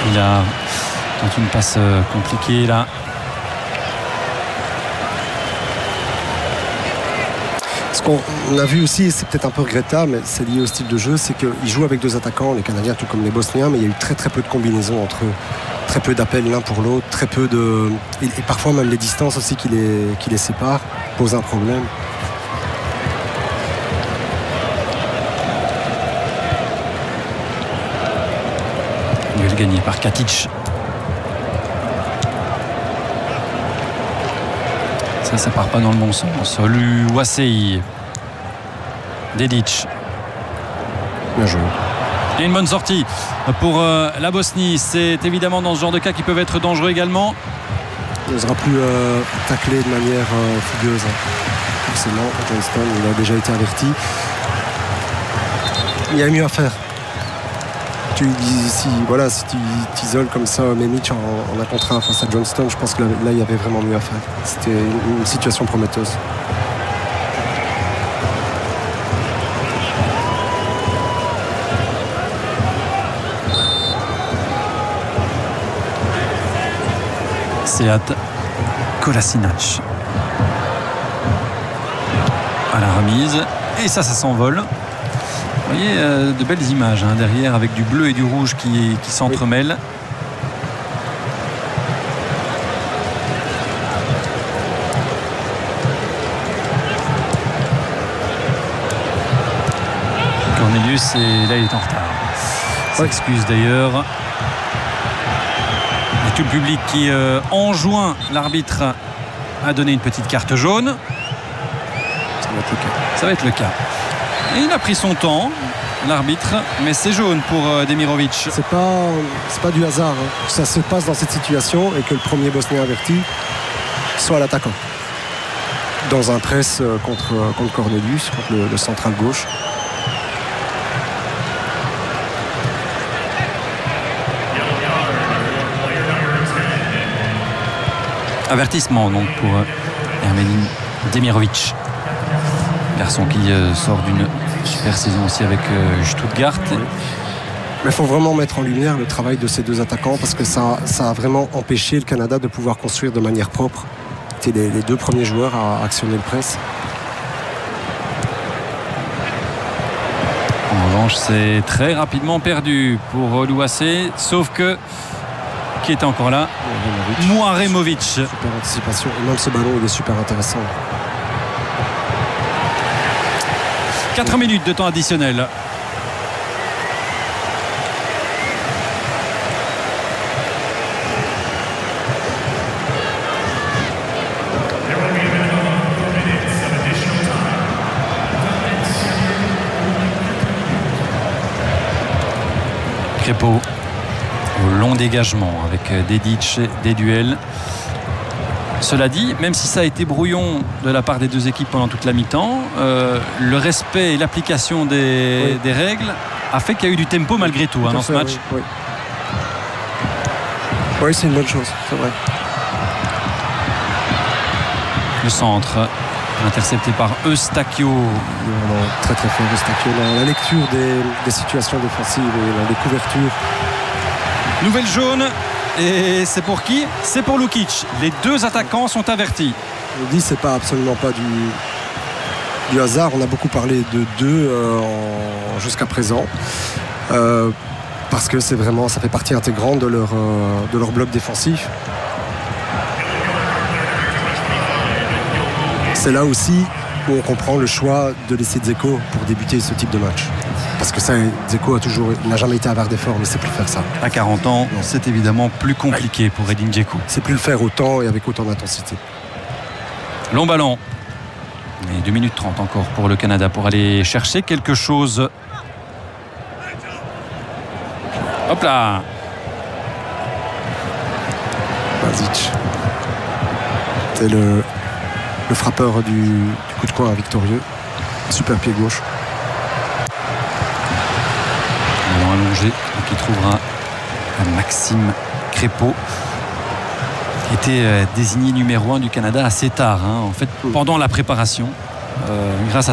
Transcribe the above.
Villa tente une passe compliquée là. Ce qu'on a vu aussi, c'est peut-être un peu regrettable, mais c'est lié au style de jeu, c'est qu'ils jouent avec deux attaquants, les Canadiens tout comme les Bosniens, mais il y a eu très peu de combinaisons entre eux. Très peu d'appels l'un pour l'autre, très peu de... Et parfois même les distances aussi qui les séparent posent un problème. Duel gagné par Katic. Ça part pas dans le bon sens. Oluwaseyi. Dedic. Bien joué. Et une bonne sortie pour la Bosnie. C'est évidemment dans ce genre de cas qui peuvent être dangereux également. Il n'osera plus tacler de manière fougueuse. Forcément, Johnston, il a déjà été averti. Il y a mieux à faire. Si tu t'isoles comme ça Memic en un contre 1 face à Johnston, je pense que là il y avait vraiment mieux à faire. C'était une situation prometteuse. Sead Kolasinac à la remise. Et ça s'envole. Vous voyez de belles images derrière avec du bleu et du rouge qui s'entremêlent. Cornelius, et là il est en retard. S'excuse d'ailleurs. Et tout le public qui enjoint l'arbitre à donner une petite carte jaune. Ça va être le cas. Et il a pris son temps, l'arbitre, mais c'est jaune pour Demirovic. C'est pas du hasard que ça se passe dans cette situation et que le premier Bosnien averti soit l'attaquant. Dans un press contre Cornelius, contre le central gauche. Avertissement donc pour Ermedin Demirovic. Garçon qui sort d'une super saison aussi avec Stuttgart. Oui. Mais il faut vraiment mettre en lumière le travail de ces deux attaquants parce que ça a vraiment empêché le Canada de pouvoir construire de manière propre. C'était les deux premiers joueurs à actionner le press. En revanche, c'est très rapidement perdu pour Oluwaseyi, sauf que qui était encore là, Muaremovic. Super anticipation. Et même ce ballon, il est super intéressant. 4 minutes de temps additionnel. Crépeau au long dégagement avec Dedic, des duels. Cela dit, même si ça a été brouillon de la part des deux équipes pendant toute la mi-temps, le respect et l'application des règles a fait qu'il y a eu du tempo malgré tout dans ce match. Oui, c'est une bonne chose, c'est vrai. Le centre intercepté par Eustáquio. Très très fort Eustáquio dans la lecture des situations défensives et dans les couvertures. Nouvelle jaune. Et c'est pour qui? C'est pour Lukic. Les deux attaquants sont avertis. Je dis, c'est pas absolument pas du hasard. On a beaucoup parlé de deux jusqu'à présent. Parce que c'est vraiment, ça fait partie intégrante de leur bloc défensif. C'est là aussi où on comprend le choix de laisser Dzeko pour débuter ce type de match. Parce que ça, Dzeko n'a jamais été avare d'effort, mais c'est plus faire ça. À 40 ans, c'est évidemment plus compliqué pour Edin Dzeko. C'est plus le faire autant et avec autant d'intensité. Long ballon. Et 2 minutes 30 encore pour le Canada pour aller chercher quelque chose. Hop là. Bazic. C'est le frappeur du coup de coin victorieux. Super pied gauche. Allongé, qui trouvera Maxime Crépeau, qui était désigné numéro 1 du Canada assez tard, en fait, pendant la préparation, grâce à